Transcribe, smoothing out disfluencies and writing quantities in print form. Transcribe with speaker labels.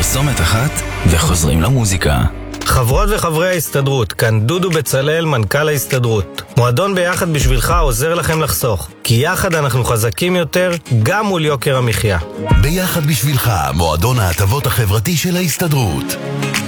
Speaker 1: פרסומת אחת וחוזרים למוזיקה.
Speaker 2: חברות וחברי ההסתדרות, כאן דודו בצלאל, מנכ"ל ההסתדרות. מועדון ביחד בשבילך עוזר לכם לחסוך, כי יחד אנחנו חזקים יותר, גם מול יוקר המחיה.
Speaker 3: ביחד בשבילך, מועדון ההטבות החברתי של ההסתדרות.